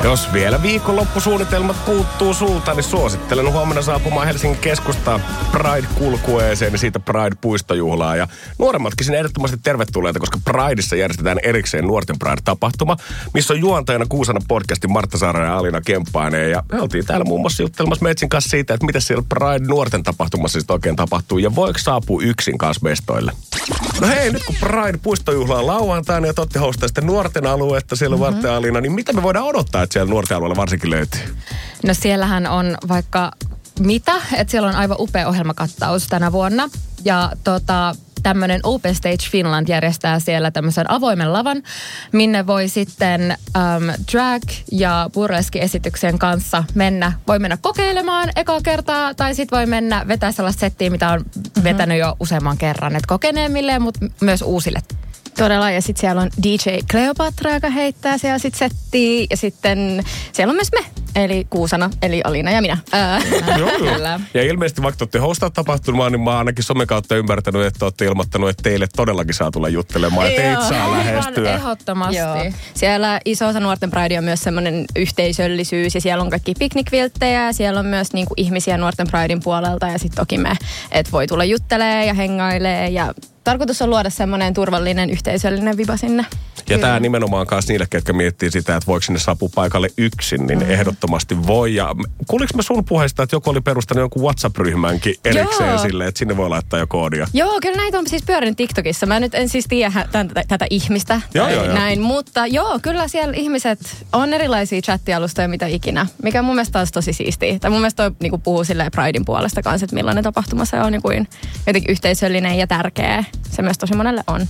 Jos vielä viikonloppusuunnitelmat puuttuu sulta, niin suosittelen huomenna saapumaan Helsingin keskustaan Pride-kulkueeseen ja siitä Pride-puistojuhlaa. Ja nuoremmatkin sinne ehdottomasti tervetulleita, koska Prideissa järjestetään erikseen nuorten Pride-tapahtuma, missä on juontajana Kuusana podcastin Martta Saara ja Alina Kemppainen. Ja me oltiin täällä muun muassa juttelemassa Metsin kanssa siitä, että mitä siellä Pride-nuorten tapahtumassa sitten oikein tapahtuu ja voiko saapua yksin kanssa mestoille. No hei, nyt kun Pride-puistojuhla on lauantaina ja te olette hostaa sitten nuorten aluetta siellä Martta ja Alina, niin mitä me voidaan odottaa, että siellä nuorten alueella varsinkin löytyy? No siellähän on vaikka mitä, että siellä on aivan upea ohjelmakattaus tänä vuonna. Ja tämmöinen Open Stage Finland järjestää siellä tämmöisen avoimen lavan, minne voi sitten drag- ja burleski-esityksen kanssa voi mennä kokeilemaan ekaa kertaa, tai sitten voi mennä vetää sellaista settiä, mitä on vetänyt jo useamman kerran, että kokeneemmille, mutta myös uusille. Todella, ja sitten siellä on DJ Cleopatra, joka heittää siellä sitten settiä, ja sitten siellä on myös me, eli Kuusana, eli Alina ja minä. Joo. Ja ilmeisesti vaikka olette hostaa tapahtumaan, niin mä oon ainakin somen kautta ymmärtänyt, että olette ilmoittanut, että teille todellakin saa tulla juttelemaan, ja teitä saa lähestyä. Ehdottomasti. Joo. Siellä iso osa nuorten Pride on myös semmoinen yhteisöllisyys, ja siellä on kaikki piknikvilttejä, ja siellä on myös niinku ihmisiä nuorten Pridein puolelta, ja sitten toki me, että voi tulla juttelee ja hengailee, ja tarkoitus on luoda semmoinen turvallinen, yhteisöllinen viba sinne. Ja tämä nimenomaan kanssa niille, ketkä miettii sitä, että voiko sinne saapua paikalle yksin, niin ehdottomasti voi. Ja kuuliko mä sun puheesta, että joku oli perustanut jonkun WhatsApp-ryhmänkin erikseen silleen, että sinne voi laittaa jo koodia? Joo, kyllä näitä on siis pyörinyt TikTokissa. Mä nyt en siis tiedä tätä ihmistä näin, mutta kyllä siellä ihmiset on erilaisia chattialustoja mitä ikinä, mikä mun mielestä on tosi siistiä. Tai mun mielestä toi niinku puhuu silleen Pridein puolesta kanssa, että millainen tapahtuma se on niinku jotenkin yhteisöllinen ja tärkeä. Se myös tosi monelle on.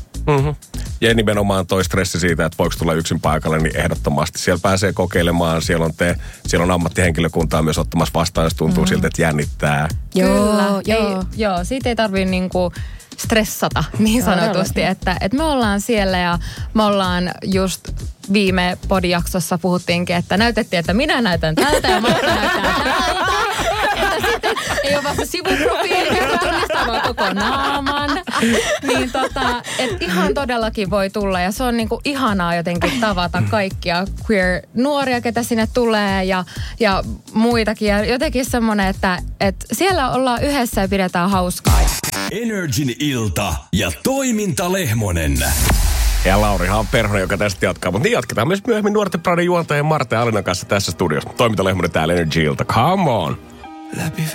Ja nimenomaan toi stressi siitä, että voiko tulla yksin paikalle, niin ehdottomasti. Siellä pääsee kokeilemaan, siellä on ammattihenkilökuntaa myös ottamassa vastaan, se tuntuu siltä, että jännittää. Joo, siitä ei tarvitse niinku stressata niin sanotusti, että me ollaan siellä ja me ollaan just viime podijaksossa puhuttiinkin, että näytettiin, että minä näytän tältä ja Martta näyttää tältä. Että sitten ei ole vasta sivuprofiili, joka tunnistaa vaan koko naaman. Niin että ihan todellakin voi tulla ja se on niinku ihanaa jotenkin tavata kaikkia queer-nuoria, ketä sinne tulee ja muitakin. Ja jotenkin semmoinen, että siellä ollaan yhdessä ja pidetään hauskaa. Energin ilta ja Toiminta Lehmonen. Ja Laurihan on perhonen, joka tästä jatkaa. Mutta niin jatketaan myös myöhemmin nuorten Pride juontajien Martta ja Alinan kanssa tässä studiossa. Toiminta Lehmonen täällä Energy ilta. Come on!